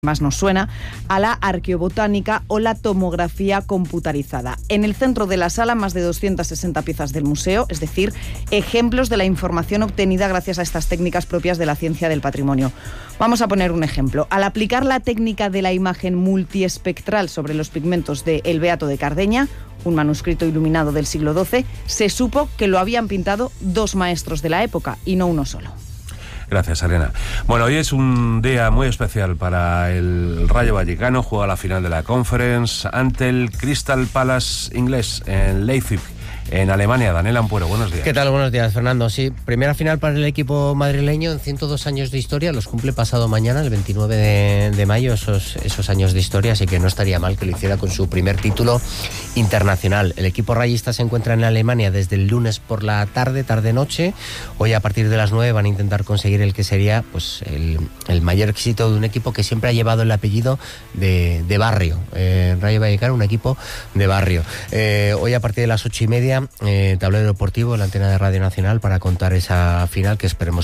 más nos suena, a la arqueobotánica o la tomografía computarizada. En el centro de la sala, más de 260 piezas del museo, es decir, ejemplos de la información obtenida gracias a estas técnicas propias de la ciencia del patrimonio. Vamos a poner un ejemplo. Al aplicar la técnica de la imagen multiespectral sobre los pigmentos de El Beato de Cardeña, un manuscrito iluminado del siglo XII, se supo que lo habían pintado 2 maestros de la época y no uno solo. Gracias, Elena. Bueno, hoy es un día muy especial para el Rayo Vallecano. Juega la final de la Conference ante el Crystal Palace inglés en Leipzig, en Alemania. Daniel Ampuero, buenos días. ¿Qué tal? Buenos días, Fernando. Sí, primera final para el equipo madrileño en 102 años de historia. Los cumple pasado mañana, el 29 de mayo, esos años de historia, así que no estaría mal que lo hiciera con su primer título internacional. El equipo rayista se encuentra en Alemania desde el lunes por la tarde-noche. Hoy a partir de las 9 van a intentar conseguir el que sería pues el mayor éxito de un equipo que siempre ha llevado el apellido de barrio. Rayo Vallecano, un equipo de barrio. Hoy a partir de las 8:30, tablero deportivo, la antena de Radio Nacional, para contar esa final que esperemos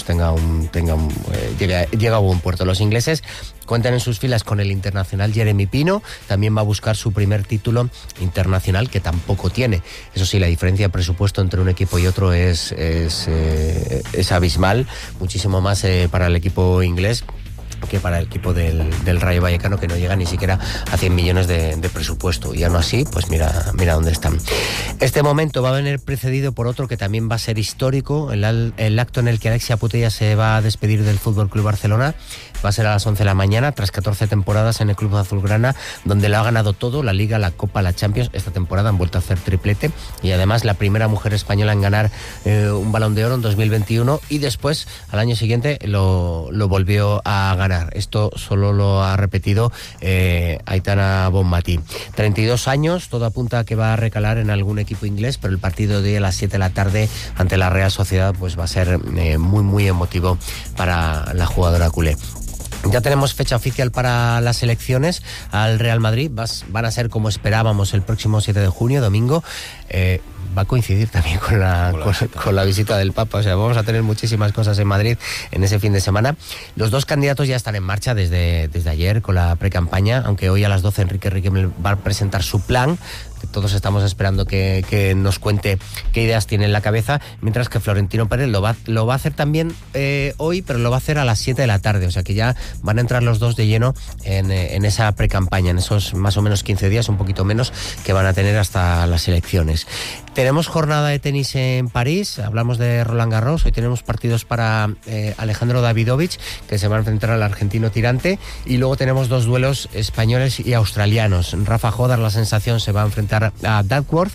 llegue a buen puerto. Los ingleses cuentan en sus filas con el internacional Jeremy Pino. También va a buscar su primer título internacional, que tampoco tiene. Eso sí, la diferencia de presupuesto entre un equipo y otro es abismal, muchísimo más para el equipo inglés que para el equipo del Rayo Vallecano, que no llega ni siquiera a 100 millones de presupuesto. Y aún así, pues mira dónde están. Este momento va a venir precedido por otro que también va a ser histórico, el acto en el que Alexia Putellas se va a despedir del Fútbol Club Barcelona. Va a ser a las 11 de la mañana, tras 14 temporadas en el Club Azulgrana, donde lo ha ganado todo: la Liga, la Copa, la Champions. Esta temporada han vuelto a hacer triplete, y además la primera mujer española en ganar un Balón de Oro en 2021, y después, al año siguiente, lo volvió a ganar. Esto solo lo ha repetido Aitana Bonmatí. 32 años, todo apunta a que va a recalar en algún equipo inglés, pero el partido de hoy a las 7 de la tarde ante la Real Sociedad pues va a ser muy emotivo para la jugadora culé. Ya tenemos fecha oficial para las elecciones al Real Madrid. Van a ser, como esperábamos, el próximo 7 de junio, domingo. Va a coincidir también con la visita del Papa. O sea, vamos a tener muchísimas cosas en Madrid en ese fin de semana. Los 2 candidatos ya están en marcha desde ayer con la precampaña, aunque hoy a las 12 Enrique Riquelme va a presentar su plan, que todos estamos esperando que nos cuente qué ideas tiene en la cabeza, mientras que Florentino Pérez lo va a hacer también hoy, pero lo va a hacer a las 7 de la tarde, o sea que ya van a entrar los dos de lleno en esa precampaña, en esos más o menos 15 días, un poquito menos, que van a tener hasta las elecciones. Tenemos jornada de tenis en París, hablamos de Roland Garros. Hoy tenemos partidos para Alejandro Davidovich, que se va a enfrentar al argentino Tirante, y luego tenemos 2 duelos españoles y australianos. Rafa Jodar, la sensación, se va a enfrentar a Duckworth,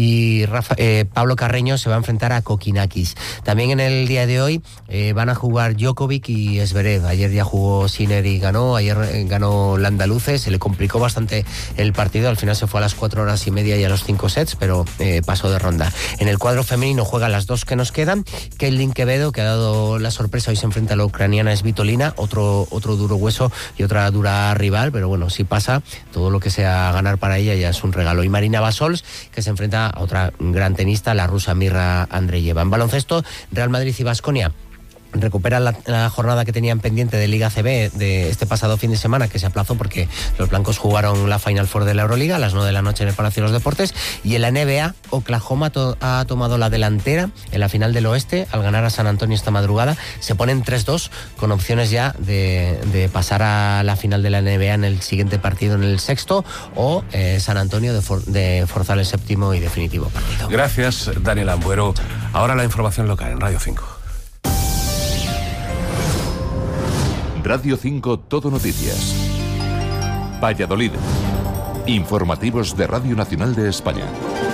y Pablo Carreño se va a enfrentar a Kokinakis. También en el día de hoy van a jugar Djokovic y Zverev. Ayer ya jugó Sinner y ganó, ayer ganó Landaluce, se le complicó bastante el partido, al final se fue a las 4 horas y media y a los 5 sets, pero pasó de ronda. En el cuadro femenino juegan las 2 que nos quedan. Keilin Quevedo, que ha dado la sorpresa, hoy se enfrenta a la ucraniana Svitolina, otro duro hueso y otra dura rival, pero bueno, si pasa, todo lo que sea ganar para ella ya es un regalo. Y Marina Basols, que se enfrenta a otra gran tenista, la rusa Mirra Andreeva. En baloncesto, Real Madrid y Baskonia recuperan la jornada que tenían pendiente de Liga CB de este pasado fin de semana, que se aplazó porque los blancos jugaron la Final Four de la Euroliga a las 9 de la noche en el Palacio de los Deportes. Y en la NBA, Oklahoma ha tomado la delantera en la final del oeste al ganar a San Antonio esta madrugada. Se ponen 3-2 con opciones ya de pasar a la final de la NBA en el siguiente partido, en el sexto, o San Antonio de forzar el séptimo y definitivo partido. Gracias, Daniel Ambuero. Ahora la información local en Radio 5. Radio 5 Todo Noticias. Valladolid. Informativos de Radio Nacional de España.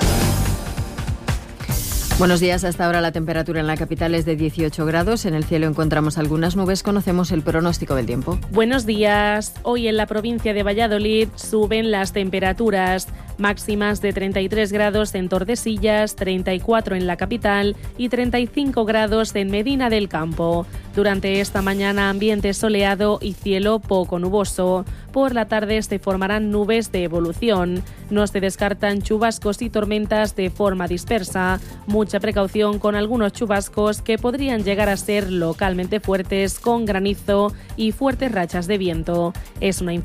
Buenos días. Hasta ahora la temperatura en la capital es de 18 grados. En el cielo encontramos algunas nubes. Conocemos el pronóstico del tiempo. Buenos días. Hoy en la provincia de Valladolid suben las temperaturas máximas de 33 grados en Tordesillas, 34 en la capital y 35 grados en Medina del Campo. Durante esta mañana ambiente soleado y cielo poco nuboso. Por la tarde se formarán nubes de evolución. No se descartan chubascos y tormentas de forma dispersa. Mucha precaución con algunos chubascos que podrían llegar a ser localmente fuertes, con granizo y fuertes rachas de viento. Es una